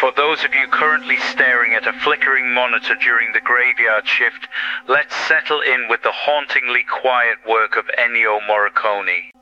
For those of you currently staring at a flickering monitor during the graveyard shift, let's settle in with the hauntingly quiet work of Ennio Morricone.